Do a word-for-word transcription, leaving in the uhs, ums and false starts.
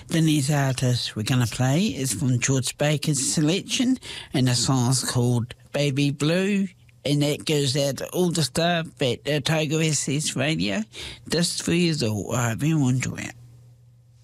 The next artist we're going to play is from George Baker's selection, and the song's called Baby Blue, and that goes out to all the staff at uh, Tiger S S Radio, just for you all. I hope you enjoy it.